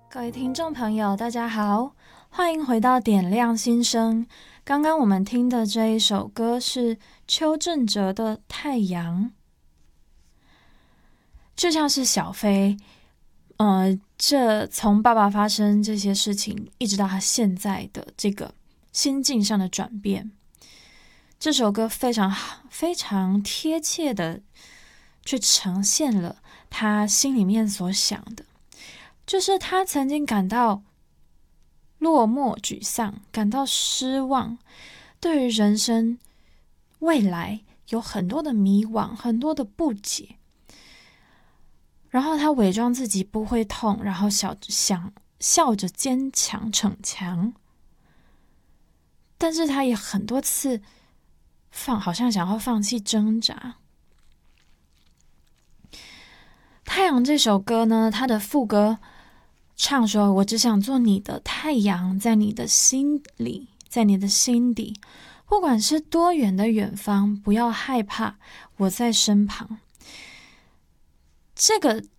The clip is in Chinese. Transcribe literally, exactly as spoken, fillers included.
各位听众朋友，大家好，欢迎回到点亮心声。刚刚我们听的这一首歌是邱振哲的《太阳》。就像是小飞，呃，这从爸爸发生这些事情，一直到他现在的这个心境上的转变，这首歌非常非常贴切的去呈现了他心里面所想的。就是他曾经感到落寞、沮丧，感到失望，对于人生未来有很多的迷惘，很多的不解。然后他伪装自己不会痛，然后笑想笑着坚强逞强。但是他也很多次放，好像想要放弃挣扎。太阳这首歌呢，它的副歌唱说，我只想做你的太阳，在你的心里，在你的心底，不管是多远的远方，不要害怕，我在身旁。这个